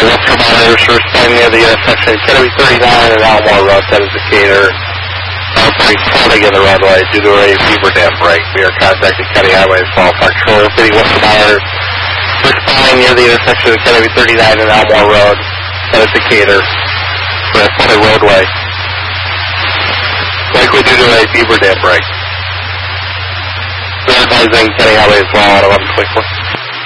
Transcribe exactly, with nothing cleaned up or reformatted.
Western Monitors, we're standing near the intersection of Kennedy thirty-nine and Almore Road. That is Decatur. Operating twenty in the roadway due to a beaver dam break. We are contacting County Highways twelve Control City Western Monitors. We're standing near the intersection of Kennedy thirty-nine and Almore Road. That is Decatur. For a twenty roadway. Likely due to a beaver dam break. We're advising County Highways well on eleven twenty-four.